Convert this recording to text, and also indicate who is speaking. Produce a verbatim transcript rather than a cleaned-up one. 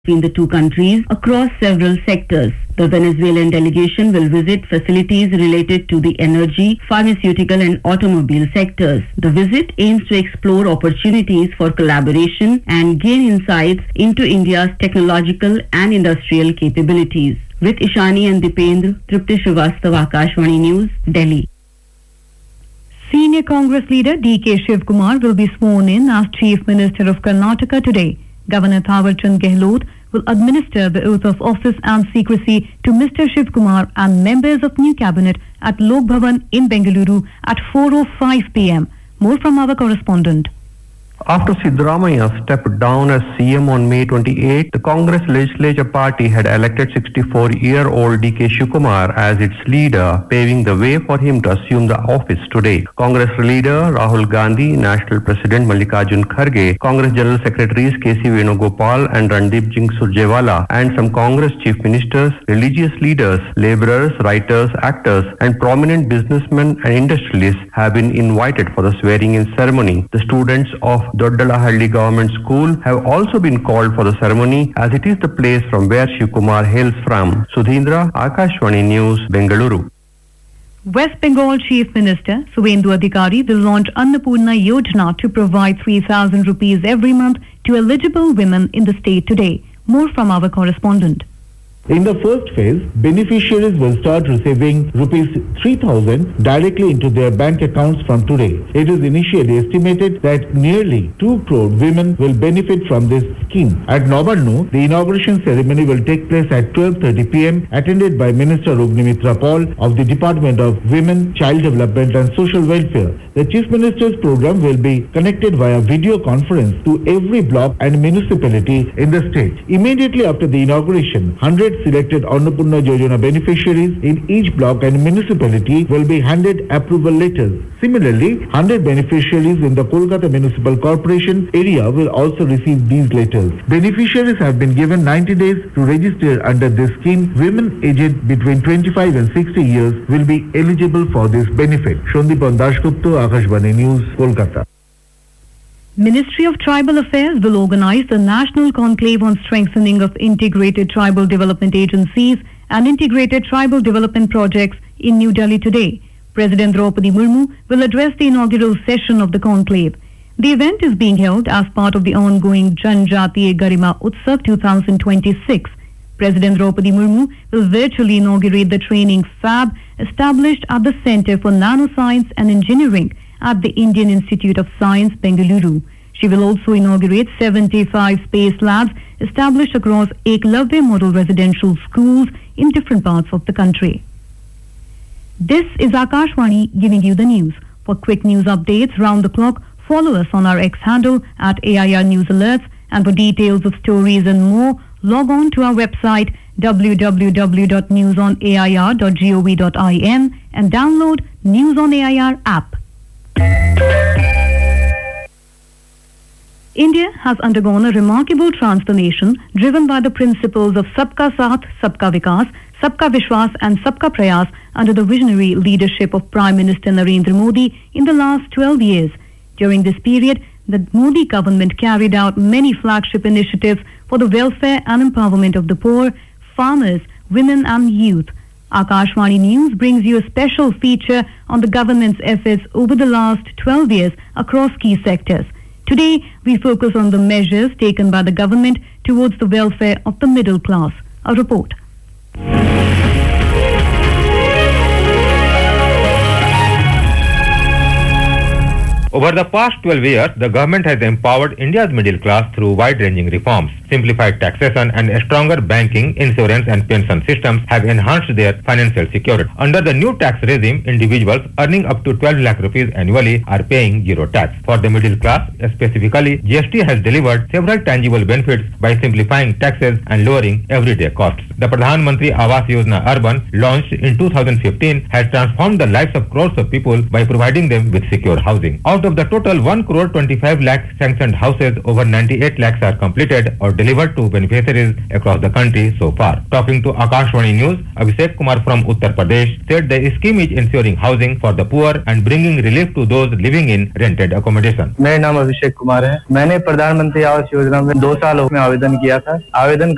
Speaker 1: between the two countries across several sectors. The Venezuelan delegation will visit facilities related to the energy, pharmaceutical and automobile sectors. The visit aims to explore opportunities for collaboration and gain insights into India's technological and industrial capabilities. With Ishani and Dipendra, Tripti Srivastava, Akashvani News, Delhi.
Speaker 2: Senior Congress leader D K Shivkumar will be sworn in as Chief Minister of Karnataka today. Governor Thawar Chand Gehlot will administer the oath of office and secrecy to Mister Shivkumar and members of new cabinet at Lok Bhavan in Bengaluru at four oh five p m More from our correspondent.
Speaker 3: After Siddaramaiah stepped down as C M on May twenty-eighth, the Congress Legislature Party had elected sixty-four-year-old D K Shivkumar as its leader, paving the way for him to assume the office today. Congress leader Rahul Gandhi, National President Mallikarjun Kharge, Congress General Secretaries K C Venugopal and Randeep Singh Surjewala, and some Congress chief ministers, religious leaders, laborers, writers, actors, and prominent businessmen and industrialists have been invited for the swearing-in ceremony. The students of Doddalahalli Government School have also been called for the ceremony, as it is the place from where Shivkumar hails from. Sudhindra, Akashvani News, Bengaluru.
Speaker 2: West Bengal Chief Minister Suvendu Adhikari will launch Annapurna Yojana to provide three thousand rupees every month to eligible women in the state today. More from our correspondent.
Speaker 4: In the first phase, beneficiaries will start receiving rupees three thousand directly into their bank accounts from today. It is initially estimated that nearly two crore women will benefit from this scheme. At Nabarnu, the inauguration ceremony will take place at twelve thirty p m attended by Minister Ognimitra Paul of the Department of Women, Child Development and Social Welfare. The Chief Minister's program will be connected via video conference to every block and municipality in the state. Immediately after the inauguration, one hundred selected Annapurna Yojana beneficiaries in each block and municipality will be handed approval letters. Similarly, one hundred beneficiaries in the Kolkata Municipal Corporation area will also receive these letters. Beneficiaries have been given ninety days to register under this scheme. Women aged between twenty-five and sixty years will be eligible for this benefit. Shondipan Dashgupta, Akashvani News, Kolkata.
Speaker 2: Ministry of Tribal Affairs will organize the National Conclave on Strengthening of Integrated Tribal Development Agencies and Integrated Tribal Development Projects in New Delhi today. President Draupadi Murmu will address the inaugural session of the conclave. The event is being held as part of the ongoing Janjatiya Garima Utsav twenty twenty-six. President Draupadi Murmu will virtually inaugurate the training fab established at the Center for Nanoscience and Engineering at the Indian Institute of Science, Bengaluru. She will also inaugurate seventy-five space labs established across Eklavya model residential schools in different parts of the country. This is Akashvani giving you the news. For quick news updates round the clock, follow us on our X handle at A I R News Alerts, and for details of stories and more, log on to our website w w w dot news on a i r dot gov dot in and download News on A I R app. India has undergone a remarkable transformation driven by the principles of Sabka Saath, Sabka Vikas, Sabka Vishwas and Sabka Prayas under the visionary leadership of Prime Minister Narendra Modi in the last twelve years. During this period, the Modi government carried out many flagship initiatives for the welfare and empowerment of the poor, farmers, women and youth. Akashvani News brings you a special feature on the government's efforts over the last twelve years across key sectors. Today, we focus on the measures taken by the government towards the welfare of the middle class. A report.
Speaker 5: Over the past twelve years, the government has empowered India's middle class through wide-ranging reforms. Simplified taxation and a stronger banking, insurance and pension systems have enhanced their financial security. Under the new tax regime, individuals earning up to twelve lakh rupees annually are paying zero tax. For the middle class, specifically, G S T has delivered several tangible benefits by simplifying taxes and lowering everyday costs. The Pradhan Mantri Awas Yojana Urban, launched in two thousand fifteen, has transformed the lives of crores of people by providing them with secure housing. Out of the total one crore twenty-five lakh sanctioned houses, over ninety-eight lakhs are completed or delivered to beneficiaries across the country so far. Talking to Akashvani News, Abhishek Kumar from Uttar Pradesh said the scheme is ensuring housing for the poor and bringing relief to those living in rented accommodation.
Speaker 6: मेरा नाम अभिषेक कुमार है. मैंने प्रधानमंत्री आवास योजना में दो साल में आवेदन किया था. आवेदन